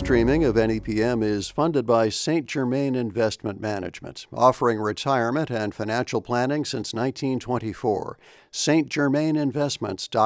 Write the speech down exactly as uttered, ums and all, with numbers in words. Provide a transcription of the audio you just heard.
streaming of N E P M is funded by Saint Germain Investment Management, offering retirement and financial planning since nineteen twenty-four. Saint Germain Investments.